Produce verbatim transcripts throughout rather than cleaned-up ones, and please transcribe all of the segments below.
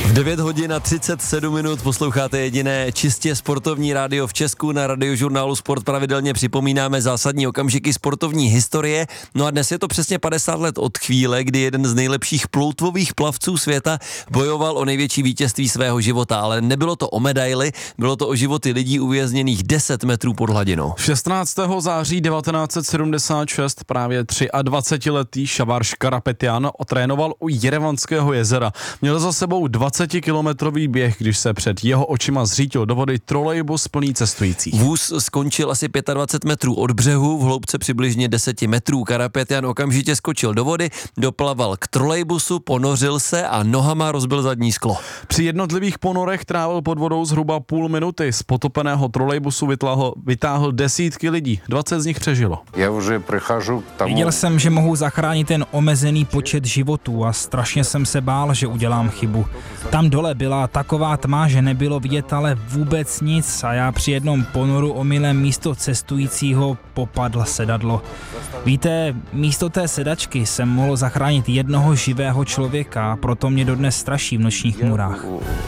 devět hodin a třicet sedm minut posloucháte jediné čistě sportovní rádio v Česku. Na radiožurnálu Sport pravidelně připomínáme zásadní okamžiky sportovní historie. No a dnes je to přesně padesát let od chvíle, kdy jeden z nejlepších ploutvových plavců světa bojoval o největší vítězství svého života. Ale nebylo to o medaili, bylo to o životy lidí uvězněných deset metrů pod hladinou. šestnáctého září devatenáct set sedmdesát šest právě dvacetiletý Šavarš Karapetjan otrénoval u Jerevanského jezera. Měl za sebou dvacetikilometrový běh, když se před jeho očima zřítil do vody trolejbus plný cestujících. Vůz skončil asi dvacet pět metrů od břehu, v hloubce přibližně deset metrů. Karapetjan okamžitě skočil do vody, doplaval k trolejbusu, ponořil se a nohama rozbil zadní sklo. Při jednotlivých ponorech trávil pod vodou zhruba půl minuty. Z potopeného trolejbusu vytáhl, vytáhl desítky lidí. dvacet z nich přežilo. Já už přicházím k tomu. Viděl jsem, že mohu zachránit ten omezený počet životů a strašně jsem se bál, že udělám chybu. Tam dole byla taková tma, že nebylo vidět ale vůbec nic a já při jednom ponoru omylem místo cestujícího popadl sedadlo. Víte, místo té sedačky jsem mohl zachránit jednoho živého člověka, proto mě dodnes straší v nočních můrách.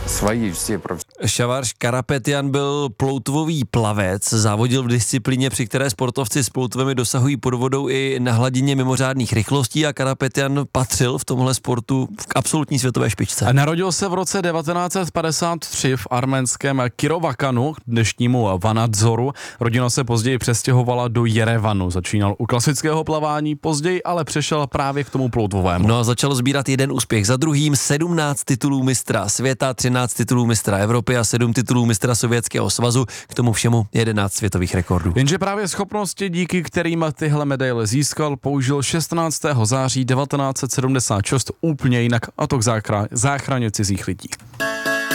Šavarš Karapetjan byl ploutvový plavec, závodil v disciplíně, při které sportovci s ploutvemi dosahují pod vodou i na hladině mimořádných rychlostí a Karapetjan patřil v tomhle sportu k absolutní světové špičce. A narodil se v roce devatenáct set padesát tři v arménském Kirovakanu, dnešnímu Vanadzoru. Rodina se později přestěhovala do Jerevanu. Začínal u klasického plavání, později ale přešel právě k tomu ploutvovému. No a začal sbírat jeden úspěch za druhým, sedmnáct titulů mistra světa, třináct titulů mistra Evropy a sedm titulů mistra Sovětského svazu, k tomu všemu jedenáct světových rekordů. Jenže právě schopnosti, díky kterým tyhle medaile získal, použil šestnáctého září devatenáct set sedmdesát šest úplně jinak, a to k záchraně cizích lidí.